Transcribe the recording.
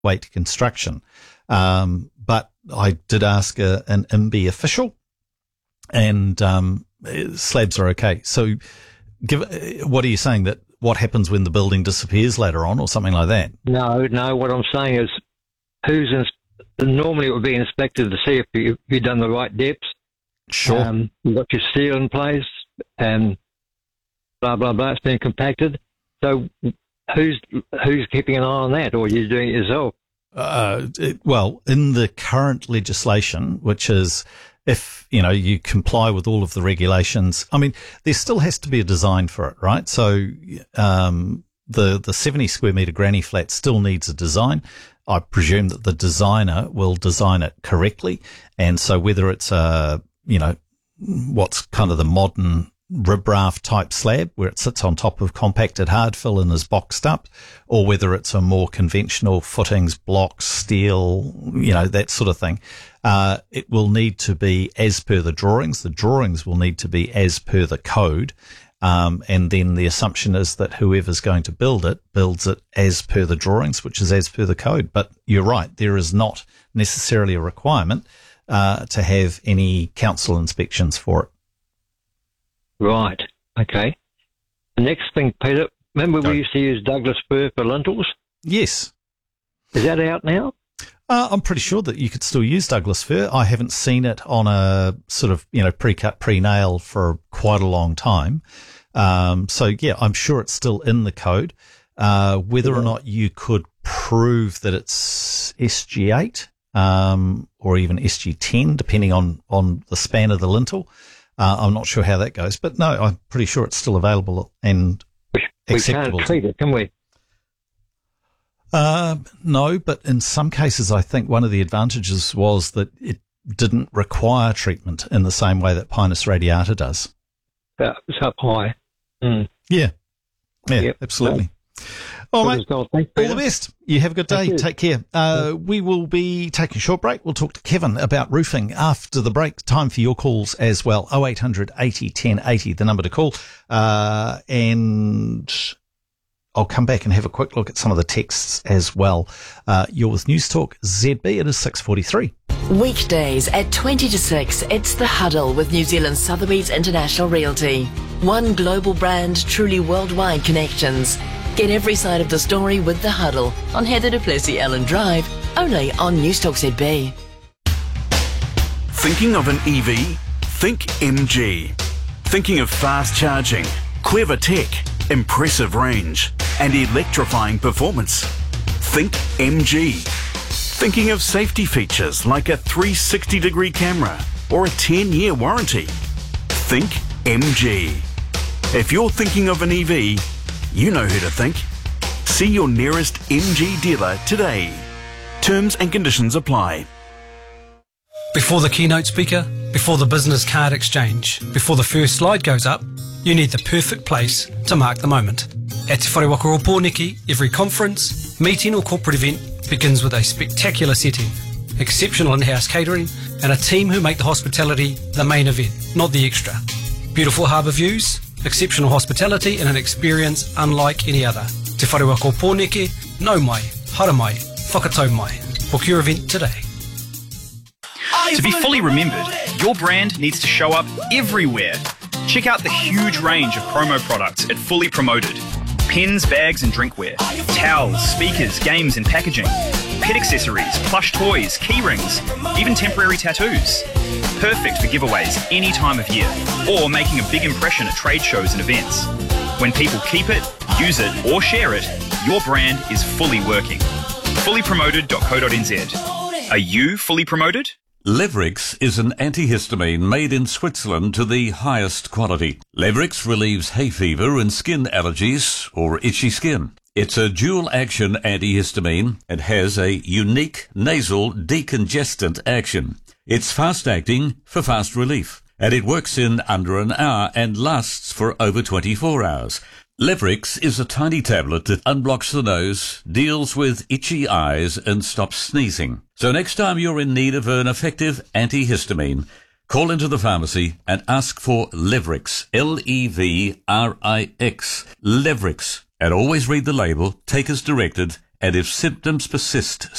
lightweight construction. But I did ask an IMBY official, and slabs are okay. So what are you saying, that what happens when the building disappears later on or something like that? No, what I'm saying is normally it would be inspected to see if you've done the right depths. Sure. You've got your steel in place and blah, blah, blah. It's been compacted. So who's keeping an eye on that, or are you doing it yourself? Well, in the current legislation, which is if, you comply with all of the regulations, I mean, there still has to be a design for it, right? So, the 70 square meter granny flat still needs a design. I presume that the designer will design it correctly. And so whether it's what's kind of the modern riprap type slab where it sits on top of compacted hard fill and is boxed up, or whether it's a more conventional footings, blocks, steel, that sort of thing, it will need to be as per the drawings. The drawings will need to be as per the code. And then the assumption is that whoever's going to build it builds it as per the drawings, which is as per the code. But you're right, there is not necessarily a requirement to have any council inspections for it. Right. Okay. The next thing, Peter, remember we used to use Douglas fir for lintels? Yes. Is that out now? I'm pretty sure that you could still use Douglas fir. I haven't seen it on a sort of, pre-cut, pre-nail for quite a long time. So yeah, I'm sure it's still in the code. Whether or not you could prove that it's SG8, or even SG10, depending on the span of the lintel. I'm not sure how that goes, but no, I'm pretty sure it's still available and acceptable. We can't treat it, can we? No, but in some cases, I think one of the advantages was that it didn't require treatment in the same way that Pinus radiata does. It's up high. Mm. Yeah, Yep. Absolutely. All right, Thanks, all Peter. the best. You have a good day. Take care. We will be taking a short break. We'll talk to Kevin about roofing after the break. Time for your calls as well. 0800 80 10 80, the number to call. And I'll come back and have a quick look at some of the texts as well. You're with News Talk ZB. It is 6:43. Weekdays at 20 to 6, it's The Huddle with New Zealand Sotheby's International Realty. One global brand, truly worldwide connections. Get every side of the story with The Huddle on Heather du Plessis-Allen Drive, only on News Talk ZB. Thinking of an EV? Think MG. Thinking of fast charging, clever tech, impressive range, and electrifying performance? Think MG. Thinking of safety features like a 360-degree camera or a 10-year warranty? Think MG. If you're thinking of an EV, you know who to think. See your nearest MG dealer today. Terms and conditions apply. Before the keynote speaker, before the business card exchange, before the first slide goes up, you need the perfect place to mark the moment. At Te Wharewaka o Pōneke, every conference, meeting or corporate event begins with a spectacular setting, exceptional in-house catering, and a team who make the hospitality the main event, not the extra. Beautiful harbour views, exceptional hospitality, and an experience unlike any other. Te Wharewaka o Pōneke, nau mai, hara mai, whakatau mai. Book your event today. To be fully remembered, your brand needs to show up everywhere. Check out the huge range of promo products at Fully Promoted. Pens, bags and drinkware, towels, speakers, games and packaging, pet accessories, plush toys, key rings, even temporary tattoos. Perfect for giveaways any time of year, or making a big impression at trade shows and events. When people keep it, use it or share it, your brand is fully working. Fullypromoted.co.nz. Are you fully promoted? Levrix is an antihistamine made in Switzerland to the highest quality. Levrix relieves hay fever and skin allergies or itchy skin. It's a dual-action antihistamine and has a unique nasal decongestant action. It's fast-acting for fast relief, and it works in under an hour and lasts for over 24 hours. Levrix is a tiny tablet that unblocks the nose, deals with itchy eyes, and stops sneezing. So next time you're in need of an effective antihistamine, call into the pharmacy and ask for Levrix, Levrix. Levrix. And always read the label, take as directed, and if symptoms persist,